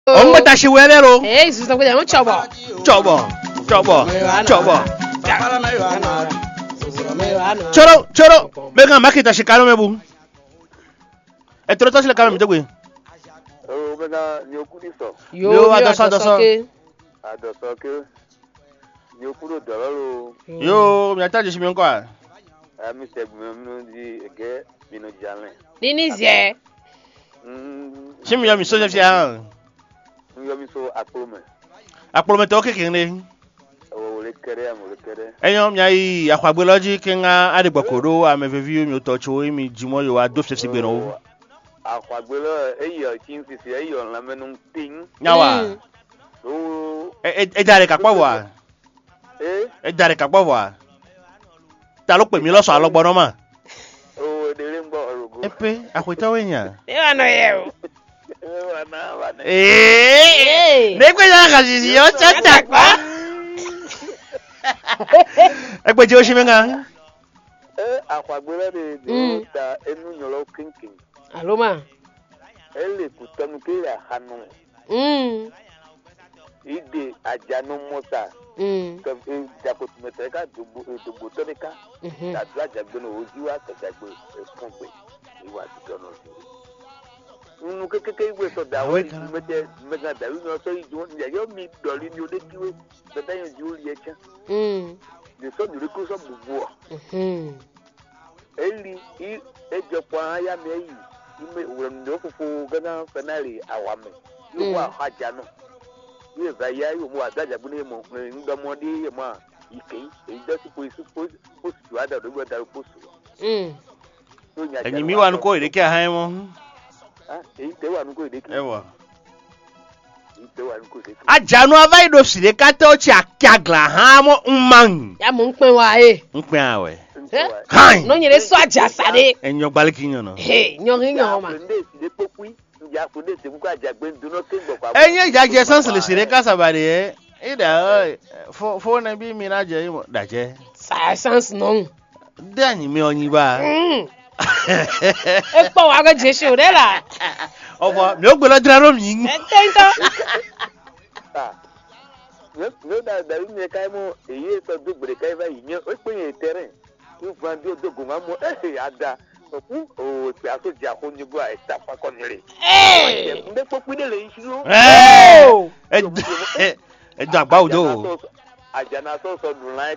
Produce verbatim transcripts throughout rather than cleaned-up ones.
Ombe tashi welero. Eh, susa kwa jamu chobo. Chobo. Chobo. Chobo. Choro, choro. Mega makita shikalo mebu. E tro tashi le kalo mitogwe. Oh, mega nyokuriso. Yo, adoso adoso. Adoso ke. Nyokuro dolalo. Yo, mi ataje shimi nkwa. Ah, Mister Bumenu di ege mino jalen. Nini zie. Mm. Shimi yo mi so je ya. Yo mi so akpome. Akpome to ke kene. O le kere am le kere. Enyo mi ayi akwagbeloji kenga adigbokoro amevevi mi otocho mi jimo yo ado fifty gbe no. Akwagbelo eyo chin sisi eyo lamenu ting. Nyawa. O E e dare ka pa wa. eh E dare ka pa wa. Ta lo pe mi lo so alogbono ma. o dele ngbo orogo. Epe akwita wenya. E wa no ye o. Eh wana wana. Eh. Ne kwe ya ka sisi yo chata pa. E gbe je o shimi nga. Eh akwagbelo de de ta enu nyolo kinkin. Aloma. Ele kutanu ke ya hanu. Mm. Ide ajanu mota. Mm. Ka e jakot metreka dubu dubu toneka. Mhm. Ta dra jagbe no ojiwa ta jagbe pompe. Iwa dono. Unu kekeke igwe so da we mete mega da unu so ijo ya yo mi dori ni ode kiwe. Beta yo juli echa. Mm. De so duri ko so bubu. Mhm. Eli i ejo kwa ya me yi. Ime uram do fufu gana fanari awame. Yo wa haja no. Ye va ya yo mo adaja bune mo ngamodi ye ma ike e just suppose suppose post to ada do go da post. Mm. So nya Enyi mi wa nko ire ke han mo. ah e te wa nko ide ki. Ewa. E te wa nko ide ki. Ajanu avai do sire ka te o chi akagla ha mo umman. Ya mo npen wa e. Npe awe. Eh? No nyere so aja sade. Enyo gbaliki nyo no. Hey, nyon nyon ma. Nde si de popui ya ko de se ku ajagbe nduno ke gbo pa. Enye jaje sans le sire ka sabare e. Ida fo fo na bi mi na je mo daje. Sa sans non. Dani mi onyi ba. Mm. E po wa ga je se o de la. Obo mi o gbe lo dra ro mi. E tento. Ah. No no da da ni kai mo eye so do gbere kai ba yin o pe yin terrain. Ku van do do go ma mo eh ada. Oku o ti aso ja ko ni bo a sta pa ko ni re. Eh. Nde popui de le yin Eh. Eh. E do agba odo. Ajana so so dun like.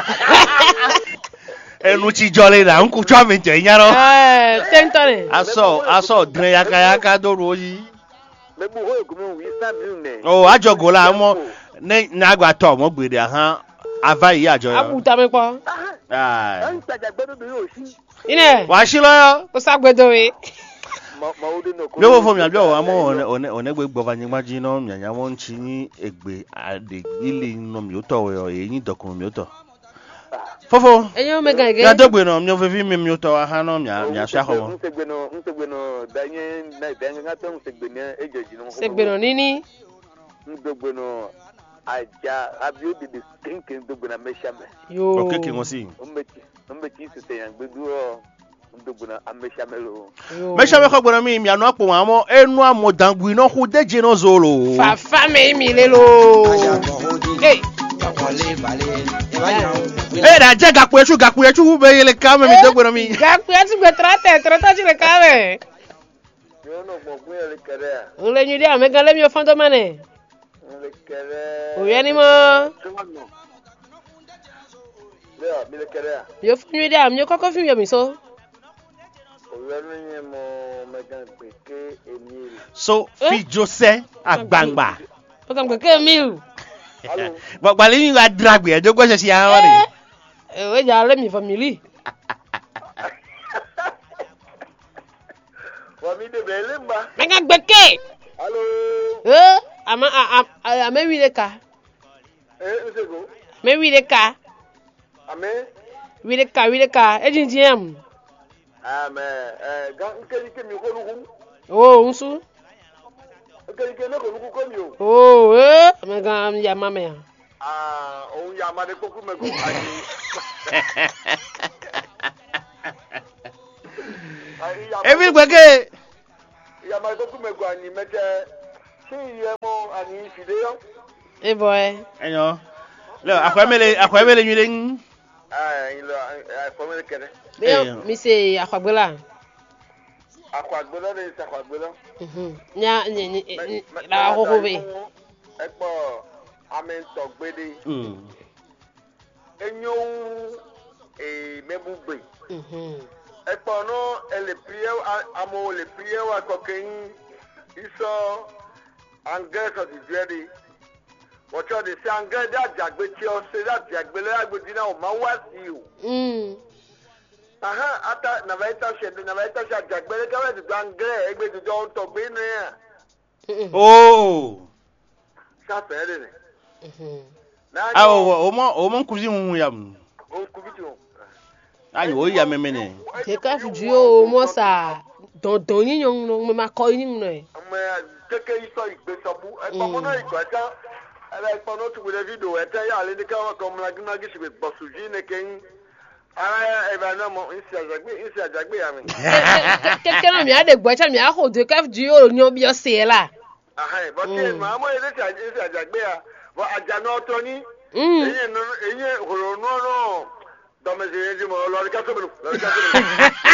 Enu chi jole na nku chwa mi je yan ro. Eh, tento ne. Aso aso dre yaka yaka do ro yi. Me bu ho egumu wi sa mi ne. Oh ajogo la mo ne na agba to mo gbere han ava yi ajo yo. Abuta me po. Ah. An ta jagbe do yo si. Ine. Wa shi lo yo. O sagbedo we. Ma ma odi no ko. Bi wo fo mi abi o wa mo one one one gbe gbo vanyi maji no mi anya mo nchi ni egbe ade ile no mi o to we o eyin dokun mi o to. Fofo. Enyo me gan ge. Ya dogbe no mi o fe fi mi mi o to ha no mi mi aso akomo. Nsegbe no nsegbe no danye na danye nga to nsegbe ne ejeji no. Segbe no nini. Ndogbe no aja abio de de skinkin ndogbe na meshame. Yo. Okeke won si. Ombechi ombechi sute yan gbedu o ndogbe na ameshame lo. Mesha me ko gboro mi mi anu apo won mo enu amodangbu ina hu deje no zolo. Fa fa me mi le lo. Hey. Eh da je gapu echu gapu echu hu be yele ka me mi dogboro mi. Gapu ya ti gbe trate trata ji le ka me. Yo no mo gbe le kere. O le nyudi ame gan le mi o fan to mane. Le kere. O ye ni mo. Ya, mi le kere. Yo fun nyudi am yo koko fi mi o mi so. Olórí mo megan peke Emil. So fi Jose agbangba. O kan pe ke mil. Hello. Gbagba le mi wa dragbe e dogbo se si an wa ni. Eh we ja le mi family. Wa mi de bele mba. Me kan gbe ke. Hello. Eh ama a me wi de ka. Eh, nsego. Me wi de ka. Ame. Wi de ka wi de ka. E jin jin am. Ame eh ga nkeli ke mi ko nuku. Oh nsu. Nkeli ke no ko nuku ko mi o. Oh eh me gan ya mama ya. Ah, o ya ma de koku me ko aji. Emil gbege. Ya ma de koku me ko ani meje Si yemo ani fideo. Eh boy. Enyo. Le akwemele akwemele nyule. Ah, ilo akwemele kede. Me mi se akwagbela. Akwagbelo de akwagbelo. Mhm. Nya ni la hohobe. Epo amen togbede. Mm. Enyo e mebugbe. Mhm. Epo no ele prier amo le prier wa kokin iso angers of the ready. What are the angers that jagbe ti o se that jagbe le agbodi na o ma wa si o. Mm. Aha ata na vaita she na vaita she jagbe le ka we di angers egbe di do to gbe nu ya. Oh. Sa fere ni. Mhm. Na Ah o mo o mo nkuzi hu yam. o kubiti o. Ayo o ya memene. Te ka fuji o mo sa don don yin yon no me ma ko yin no e. Me keke iso igbe sobu e po mo no igbaja ala e po no tu le video e te ya le ni ka wa ko mla gima gi se bosuji ne ken ara e ba no mo isi ajagbe isi ajagbe ya mi. Ke ke no mi ade gbo cha mi a ho de ka fuji o nyo bi o se la. Aha but e ma mo ile ti isi ajagbe ya bo aja no to ni Mm. eyin no eyin horo no no do me se ji mo lo ri ka so mi lo ri ka so mi.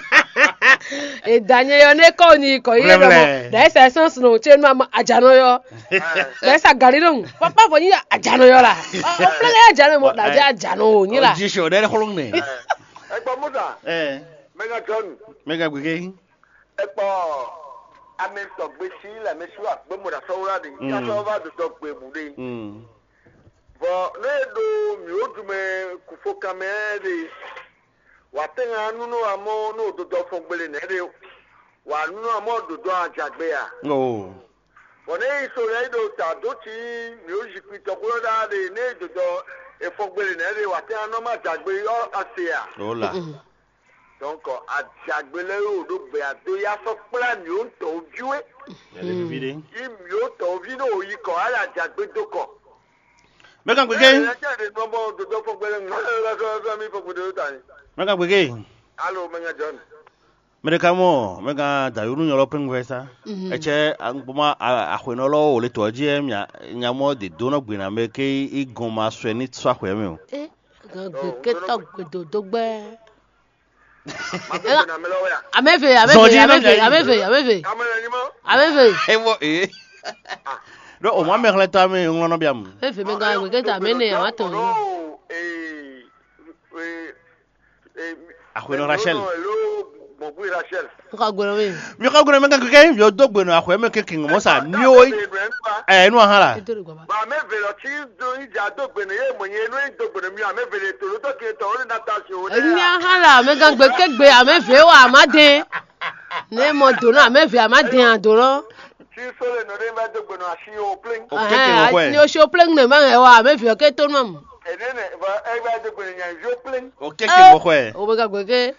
E danye yo ne ko ni ko ile do mo. Da esa sans no che no ajano yo. Da esa gari don. Papa bo ni ajano yo la. O plan ya ajano mo da ja ajano ni la. Ji sho dere holong ne. E po mo sa Eh. mega john Mega gwege. e po amen to gbe si la me su agbe mo da so ra de ya so ba do to gbe mu de. Mm. Bo ne do mi o du me ku fo kamere wa tenga anu no amo no do do fo gbele ne de wa anu no amo do do ajagbe ya. Oh. Bo ne so re do ta do ti mi o ji pi to ko da de ne do do e fo gbele ne de wa tenga no ma jagbe yo asia. Hola. Donc ajagbe le o do gbe ado ya so plan mi o to oju e. Ele vide. Yi mi o to oju no yi ko ala jagbe do ko. Mega Eh, gwege. ya de no mo do do fo gbele no la so so mi fo gbele ta ni. Mega gwege. Allo menga John. Mereka mo mega dayunu nyolo pengwesa. Eche anguma ahwenolo ole toje mya nyamo de dono gbina meke igoma sweni tsa kweme o. Eh, ga gbe ke to gbe do do gbe. Ma na me lo ya. Amefe, amefe, Zodi na amefe, mja- amefe, amefe. Kamera ni mo. Amefe. Ewo eh. Do o ma me hleta me ngono biam. Amefe me ga gbe ke ta me ne ama to. No, eh eh eh Ahweno Rachel. Hello, mo bu Rachel. Ka gbe me. Mi ka gure mega gwege yo dogbe no ahweme ke king mo sa mi o eh nu ahala. Itori gba ba. Ba me ve lo ti do ija dogbe ne ye mo yen no dogbe ne mi a me ve le to lo to ke to o na ta se o Emi ahala me ga gbe ke gbe amefe wa amade. Ne mo do na amefe amade an do ro. Ti so le no re me dogbe no asi o plane. O ke king o Eh, ni kwe. o so pleng ne ma e wa amefe ke to mam. E ne ne ba e ba dogbe ne yan jo plane. O ke king o kwe. O me ga gbe ke.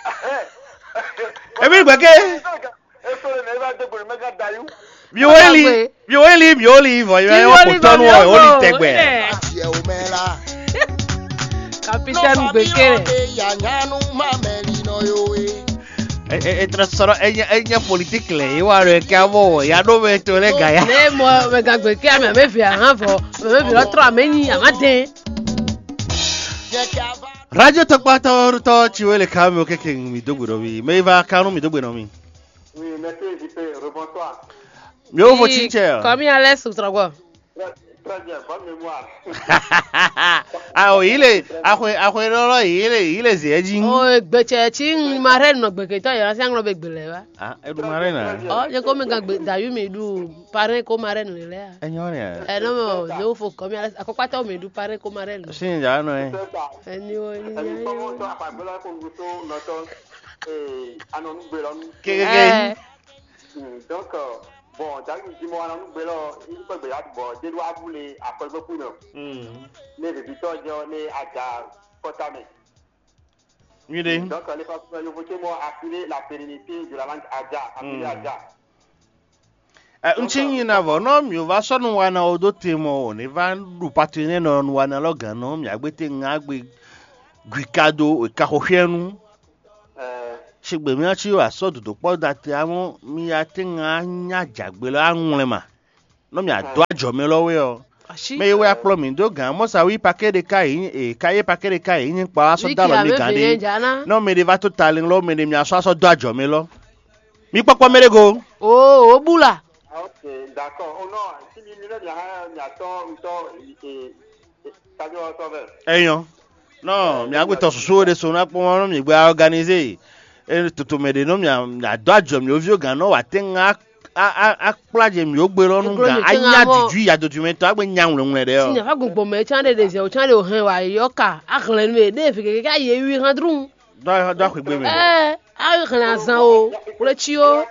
Ebi gwege. E so le ne ba dogbe ne me ga dayu. Mi o eli, mi o eli, mi o eli vo yo yo ko tonu o o ni tegbe. Ye umela. Capitaine Bekere. Ya nyanu mameli no yo e. E e trasoro enya enya politique le yo aro ke amo ya no me to le gaya. Ne mo me ga gbe ke ame amefe han fo. Amefe lo tro ameni amade. Ye kava. Radio Tokpato to chiwele kame o ke king mi dogbe no mi. Me va kanu mi dogbe no mi. Oui, merci J P, rebonsoir. Mi o fo chinche. Comme ya les utro Très bien, bonne mémoire. Ah o ile ahwe ahwe lolo ile ile zi ejin. O gbe che chi ma re no gbe ke to ya se ngro be gbele wa. Ah edu mare na. O je ko me ga gbe da yu me du pare ko mare no le ya. Enyo ne. E no mo no fo comme ya akokpa to me du pare ko mare no. Sin ja no e. C'est ça. Eni o ni Et puis, ya comment yo. toi, par exemple, qu'on vous sauve notre, eh, anon belon. Ke ke Eh, ke. Donc, euh, bon, dans le dis moi, anon belon, il peut be bon, je dois vous les appeler beaucoup, non. Mm. Les visiteurs, les aja, potame. Mi de. Donc, les personnes, je voulais moi appeler la pérennité de la langue aja, appeler Mm. aja. Eh nchinyi na vo no mi va so nu wa na odo temo ni va du patine no nu wa na logan no mi agbete ngagbe gwikado ka hohwenu. Euh, Shigbe mi achi wa so dudu po da ti awon mi ati nga nya jagbe lo anwule ma. no mi ado ajo mi lo we o me we aplo mi do gan mo sa wi paquet de kai e kai paquet de kai yin pa aso da lo mi gan de no me de va total lo me de mi aso aso do ajo mi lo mi popo mere go oh obula ok d'accord oh non si mi mi le ha mi ato nto e tajo so ve eyan no mi agbe to susu de so na po mo mi gba organize e tutu me de no mi ado ajo mi ovio gan no wa ten a a a plaje mi o gbe lonu gan anya juju ya document agbe nyanwure nwere de o ti fa gbogbo me chan de de se o chan de o han wa yoka akran me de fi ke ka ye wi han drun da da ko gbe me eh a yo kan azan o le chi o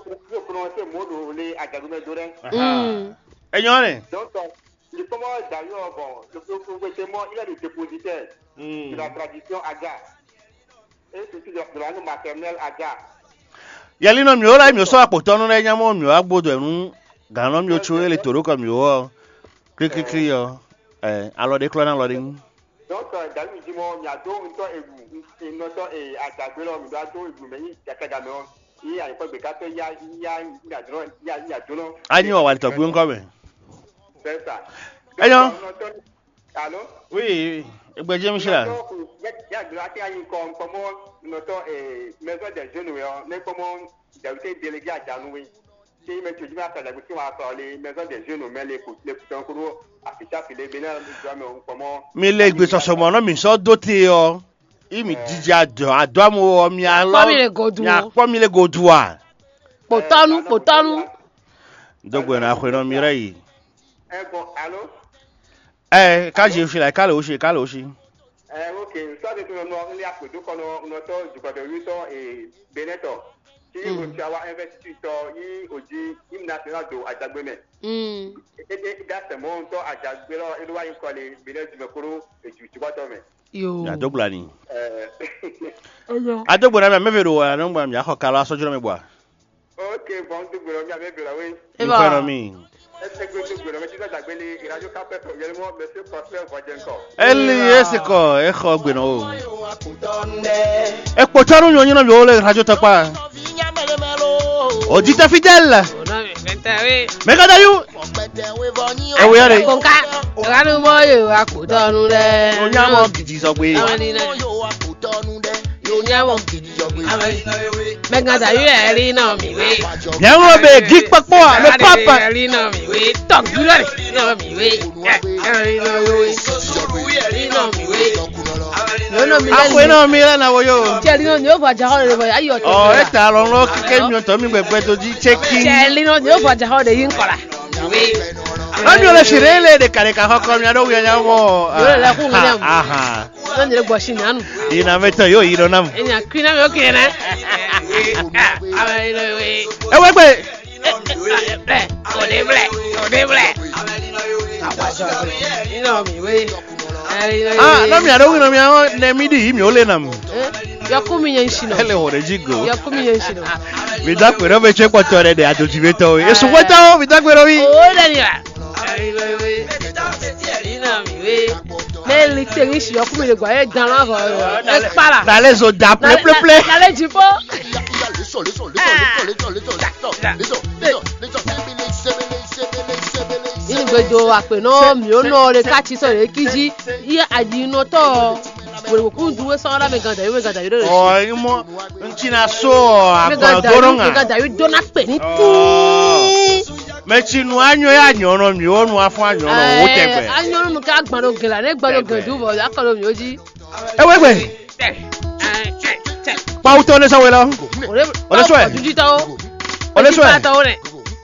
mm eyan re donc le comment d'ailleurs bon le propriétaire il a des dépositaires de la tradition aga et c'est de la maternelle aga yali no mi o la mi o so apoto nu re yan mo mi o agbodo erun gan no mi o chu ele toro ko mi o kri kri kri yo eh alode clona lode donc dans mi dimo mi ado nto egu nto e adagbe lo mi do ado egu me yi jakada me o yi ani ko gbe ka pe ya ya ya dro ya ya dro ani o wa to gbe nko me c'est ça eyan allô oui egbeje mi sha ya dro ati ayin ko nko mo nto e maison des jeunes yo ne comment j'avais délégué à Janoué qui me tu dis à la question à parler maison des jeunes mais les les coutons couro afficha les bénin comment mi le gbe so so mo no mi so dote o i mi jiji ado ado mo mi alo mi apo mi le godua potanu potanu dogbo na akwe no mi rai eh bon allô eh ka je fi la ka lo se ka lo se eh ok so de to no ile apodo kono no to ju ko de wi to e beneto ti o ti awa university to yi oji im national do ajagbe me mm e e ga se mo to ajagbe lo ilu wa yin ko le benet me kuru e ju ti to me yo ya dogbo ni eh eyo adogbo na me vero wa no gba mi akokalo asojo mi gba ok bon dogbo mi a me vero we e mi ko no mi est-ce que dogbo mi ti da gbe le radio capet yelmo monsieur Prosper Vojenko eli esiko e kho gbe no o e po tanu yon yin na bi o le radio tapa Odita Fidel. Mega da you. E we are. Konka. Ranu moyo akutonu de. Onya mo gidi so pe. Onya mo gidi so pe. Mega da you e ri na mi we. Nya mo be gig papo le papa. E ri na mi we. Tok du le. Na mi we. E ri na we. E ri na mi we. No no mi le. Akwe na mi le na wo yo. Che ri no ni o fa ja ho le bo ayo to. Oh, e ta lo lo ke mi o to mi gbe to ji checking. Che ri no ni o fa ja ho de yin kola. We. Ami ole shirele de kare ka hoko mi ado wi anya wo. Yo le ku ngam. Aha. No ni le gbo shi nanu. Ina meto yo iro nam. Enya kwina me o kire na. Awe le we. E we gbe. Ble. Ode ble. Ode ble. Ino mi we. Ah, no mi ado wi no mi awo ne mi di mi ole nam. Yakumi yenshino. Ele hore jigo. Yakumi yenshino. Mi da kwero be che kwatore de adojiveto. Esu kwata o mi da kwero wi. O le ni la. Ina mi we. Me li teri shi yakumi le gwa e dan la ho. E para. Na le zo da ple ple ple. Na le jipo. Ini gbedo ape no mi o no le ka ti so le kiji. Iye adi no to. Wo ku duwe so ra me ganda we ganda yo re. Oh, imo nchina so apa goronga. Me ganda yo do na pe ni ti. Me chinu anyo ya nyono mi onu afu anyo no wo tegbe. Anyo nu ka gbaro gela ne gbaro gandu bo akolo mi oji. E we gbe. Pa uto le so we lo. Ore Ore so e. Ojuji ta o. Ore so e. Ta o re.